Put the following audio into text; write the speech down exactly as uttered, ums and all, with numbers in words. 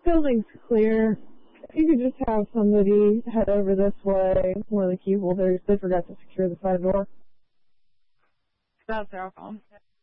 Building's clear. If you could just have somebody head over this way, one of the key holders, they forgot to secure the side door. That's their phone.